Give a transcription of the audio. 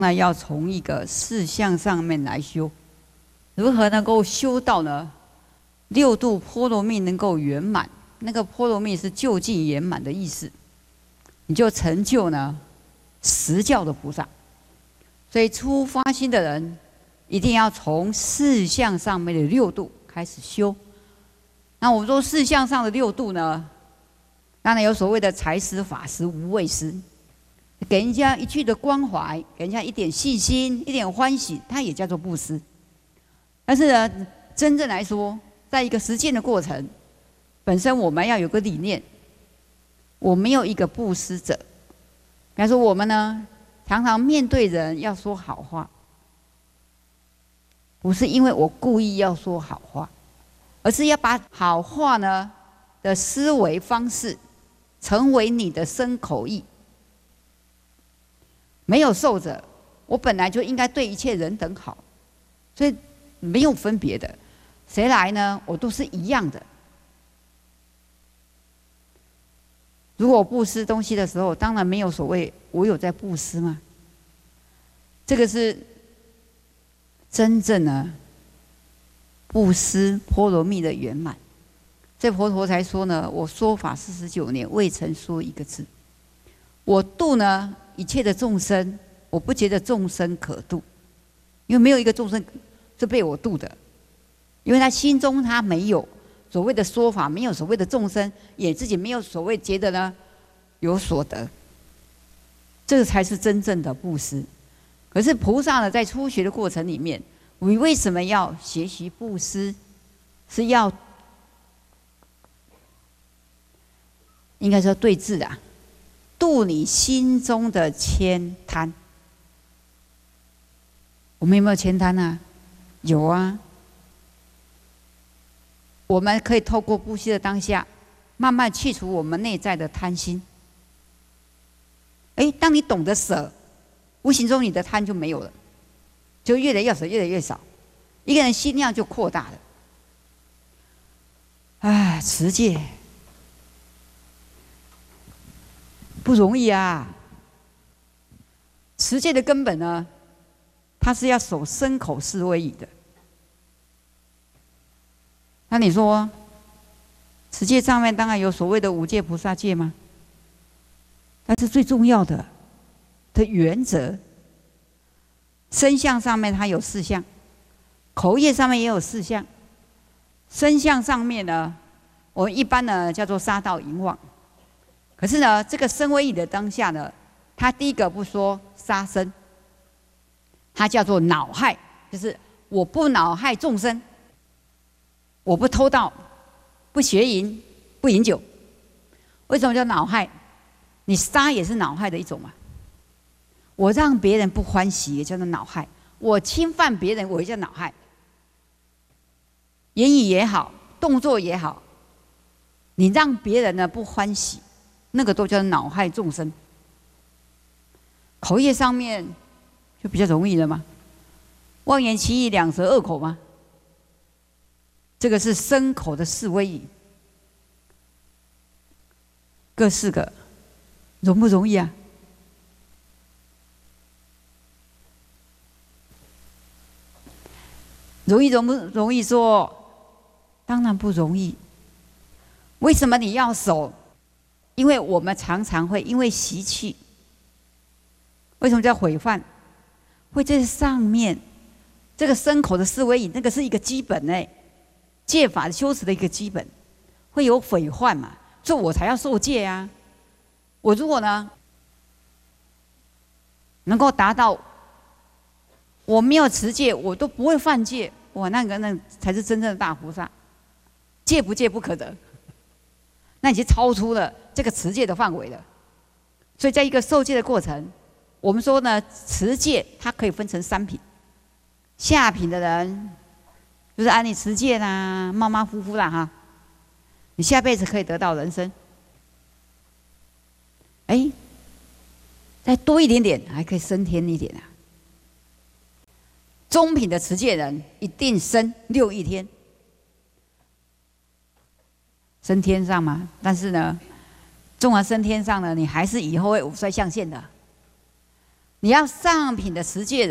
那要从一个事相上面来修，如何能够修到呢？六度波罗蜜能够圆满，那个波罗蜜是究竟圆满的意思，你就成就呢实教的菩萨。所以初发心的人，一定要从事相上面的六度开始修。那我们说事相上的六度呢，当然有所谓的财施、法施、无畏施，给人家一句的关怀，给人家一点信心、一点欢喜，它也叫做布施。但是呢，真正来说，在一个实践的过程，本身我们要有个理念，我没有一个布施者。比方说，我们呢，常常面对人要说好话，不是因为我故意要说好话，而是要把好话呢的思维方式成为你的身口意。没有受者，我本来就应该对一切人等好，所以没有分别的，谁来呢？我都是一样的。如果我布施东西的时候，当然没有所谓我有在布施嘛。这个是真正呢布施波罗蜜的圆满。这佛陀才说呢，我说法49年，未曾说一个字。我度呢一切的众生，我不觉得众生可度，因为没有一个众生是被我度的，因为他心中他没有所谓的说法，没有所谓的众生，也自己没有所谓觉得呢有所得，这个才是真正的布施。可是菩萨呢，在初学的过程里面，你为什么要学习布施？是要应该说对治啊，度你心中的悭贪。我们有没有悭贪啊？有啊。我们可以透过布施的当下，慢慢去除我们内在的贪心。当你懂得舍，无形中你的贪就没有了，就越来越少，越来越少，一个人心量就扩大了。持戒不容易啊！持戒的根本呢，它是要守身口四威仪的。那你说，持戒上面当然有所谓的五戒菩萨戒吗？但是最重要的原则，身相上面它有4项，口业上面也有4项。身相上面呢，我们一般呢叫做杀盗淫妄。可是呢，这个身威仪的当下呢，它第一个不说杀生，它叫做恼害，就是我不恼害众生，我不偷盗，不邪淫，不饮酒。为什么叫恼害？你杀也是恼害的一种嘛。我让别人不欢喜也叫做恼害，我侵犯别人我也叫恼害。言语也好，动作也好，你让别人呢不欢喜，那个都叫恼害众生。口业上面就比较容易了嘛，妄言其意，两舌恶口嘛，这个是身口的4威仪，各4个，容不容易啊？容不容易做？当然不容易。为什么你要守？因为我们常常会因为习气。为什么叫毁犯？会在上面，这个身口的4威仪，那个是一个基本戒法的修持的一个基本，会有毁患嘛，所以我才要受戒啊。我如果呢能够达到我没有持戒，我都不会犯戒，哇，那才是真正的大菩萨。戒不戒不可得，那已经超出了这个持戒的范围了。所以在一个受戒的过程，我们说呢，持戒它可以分成3品。下品的人就是按你持戒啦，马马虎虎啦哈，你下辈子可以得到人生。再多一点点，还可以升天一点啊。中品的持戒人一定升6亿天，升天上嘛。但是呢，纵然升天上呢，你还是以后会五衰象现的。 你要上品的持戒